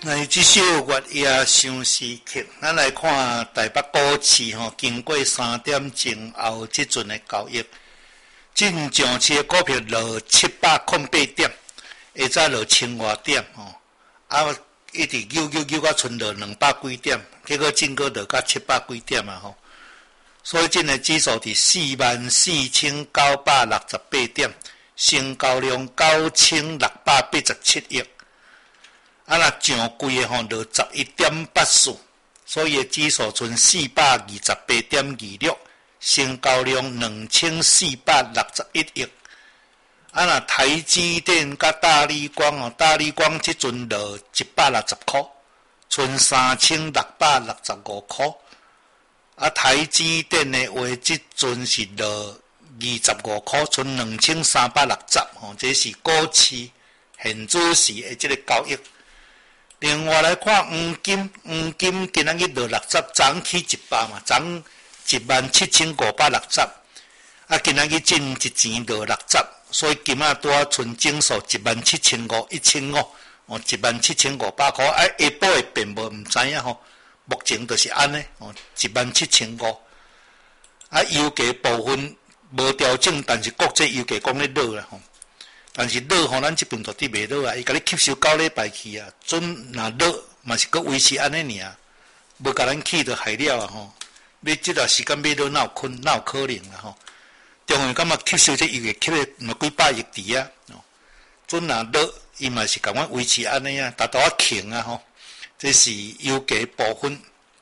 这首月夜相思曲，咱来看台北股市经过3点前后即阵的交易，进上市的股票落708点，下早落1000多点一直扭到剩落200几点，结果进过落到700几点所以进的指数伫44968点，成交量9687亿。若上贵的落11.84，所以指数存428.26，成交量2461亿。若台积电甲大立光大立光即阵落160块，存3665块。台积电的话，即阵是落25块，存2360这是股市现主时的即个交易。另外来看黄金今仔日落60，昨起100嘛，昨17560，今仔日进一钱落60，所以今仔拄啊剩整数17500，17500块，下晡会变无毋知影目前就是安尼17500。油价部分无调整，但是国际油价讲咧落啦但是落咱这边到底袂落伊甲你吸收9礼拜去准若落嘛是阁维持安尼尔，无甲咱去就害了你即段时间要落哪有可能中央感觉吸收这油价吸了几百亿伫准若落伊嘛是共阮维持安尼达到强这是油价部分。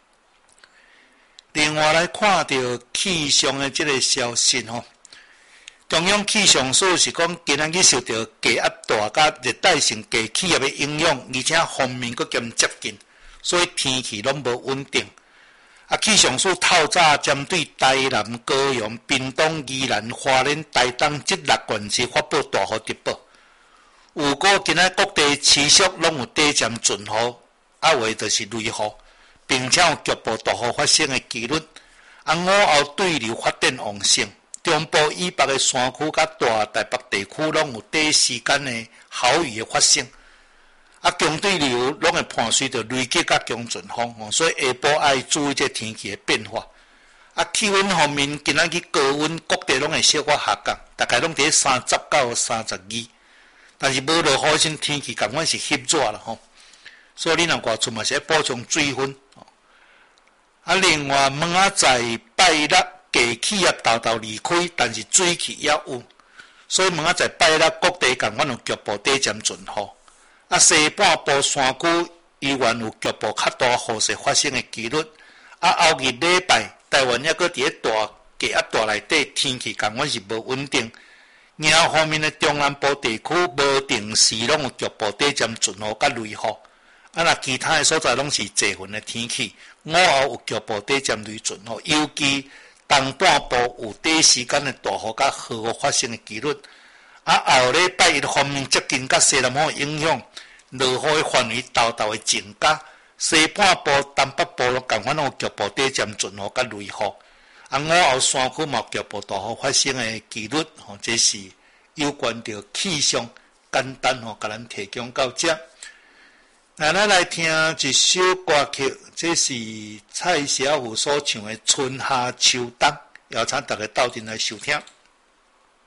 另外来看到气象的这个消息中央气象署是讲，今仔日受到低压大甲热带性低气压的影响，而且锋面阁兼接近，所以天气拢无稳定。气象署透早针对台南、高雄、屏东、宜兰、花莲、台东这6县市发布大雨特报。有果今仔各地持续拢有短暂阵雨，话就是雷雨，并且有局部大雨发生的几率。午后对流发展旺盛。中部以北的山区甲大台北地区拢有短时间的豪雨的发生，强对流拢会伴随着雷击甲强阵风所以下晡爱注意这天气的变化。气温方面，今仔日高温各地拢会小可下降，大概拢伫30到32，但是无落雨时天气感觉是翕热啦所以你若外出嘛是要补充水分另外明仔载拜六低气压豆离开，但是水汽也有，所以明仔载拜六各地共款有局部短暂阵雨。西半部山区依然有局部较大雨势发生的几率。后日礼拜台湾还阁伫大低压带内底，天气共款是无稳定。另外方面的中南部地区无定时拢有局部短暂阵雨甲雷雨。若其他的所在拢是多云的天气，午后有局部短暂雷阵雨，尤其东半部有短时间的大雨甲豪雨发生的几率。后礼拜一方面接近甲西南风的影响，落雨的范围豆的增加。西半部、东北部拢共款有局部短暂阵雨甲雷雨。午后山区嘛有局部大雨发生的几率。这是有关到气象，简单甲咱提供到这。咱来听一首歌曲，这是蔡小虎所唱的《春夏秋冬》，邀请大家到阵来收听。